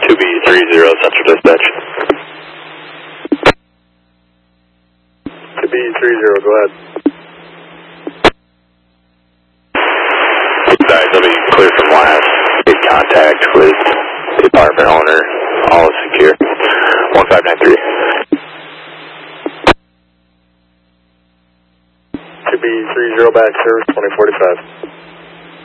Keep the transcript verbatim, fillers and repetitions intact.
two B three zero Central Dispatch. two B three zero, go ahead. Guys, I'll be clear from last. Made contact with the apartment owner. All is secure. one five nine three. two B three zero back, service twenty forty-five.